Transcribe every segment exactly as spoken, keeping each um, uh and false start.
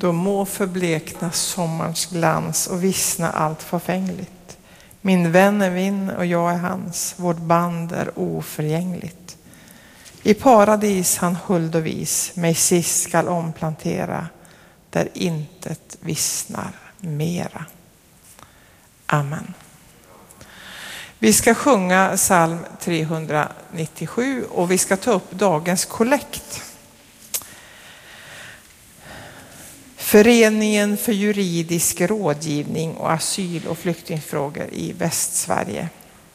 Då må förblekna sommarens glans och vissna allt förfängligt. Min vän är min och jag är hans, vårt band är oförgängligt. I paradis han huld och vis, mig sist skall omplantera, där intet vissnar mera. Amen. Vi ska sjunga psalm trehundranittiosju och vi ska ta upp dagens kollekt. Föreningen för juridisk rådgivning och asyl- och flyktingfrågor i Västsverige.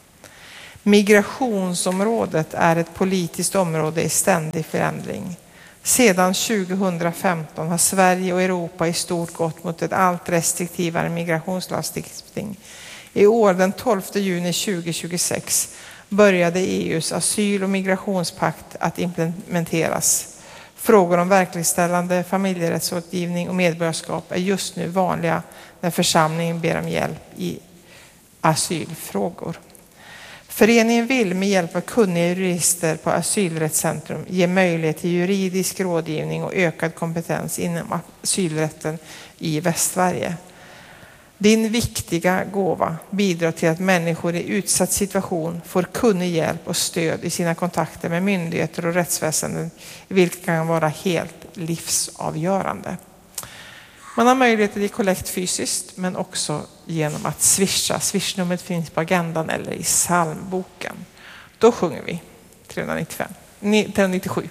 Migrationsområdet är ett politiskt område i ständig förändring. Sedan tjugohundrafemton har Sverige och Europa i stort gått mot ett allt restriktivare migrationslagstiftning. I år, den tolfte juni tjugohundratjugosex, började E U:s asyl- och migrationspakt att implementeras. Frågor om verkligställande, familjerättsrådgivning och medborgarskap är just nu vanliga när församlingen ber om hjälp i asylfrågor. Föreningen vill med hjälp av kunniga jurister på Asylrättscentrum ge möjlighet till juridisk rådgivning och ökad kompetens inom asylrätten i Västsverige. Din viktiga gåva bidrar till att människor i utsatt situation får kunnig hjälp och stöd i sina kontakter med myndigheter och rättsväsenden, vilket kan vara helt livsavgörande. Man har möjlighet till kollekt fysiskt men också genom att swisha. Swishnumret finns på agendan eller i psalmboken. Då sjunger vi trehundranittiofem, trehundranittiosju.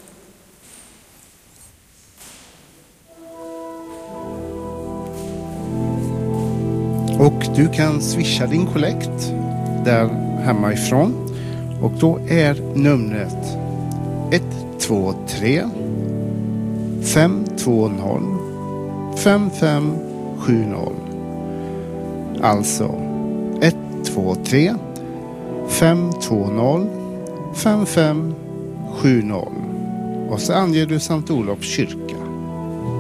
Och du kan swisha din kollekt där hemifrån. Och då är numret ett två tre fem två noll fem fem sju noll. Alltså ett två tre fem två noll fem fem sju noll. Och så anger du Sankt Olofs kyrka.